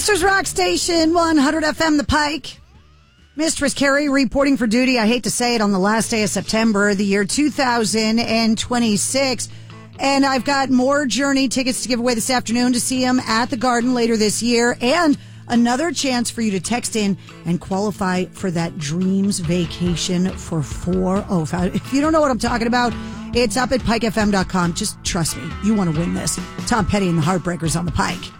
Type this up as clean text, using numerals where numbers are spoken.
Mercer's Rock Station, 100 FM, The Pike. Mistress Carrie reporting for duty, I hate to say it, on the last day of September, the year 2026. And I've got more Journey tickets to give away this afternoon to see him at the Garden later this year. And another chance for you to text in and qualify for that Dreams Vacation for 405. If you don't know what I'm talking about, it's up at pikefm.com. Just trust me, you want to win this. Tom Petty and the Heartbreakers on The Pike.